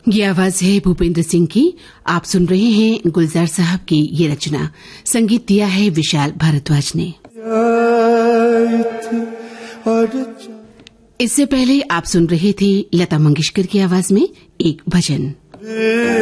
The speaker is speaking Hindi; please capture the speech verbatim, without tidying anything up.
ये आवाज है भूपेंद्र सिंह की। आप सुन रहे हैं गुलजार साहब की ये रचना। संगीत दिया है विशाल भारद्वाज ने। इससे पहले आप सुन रहे थे लता मंगेशकर की आवाज में एक भजन।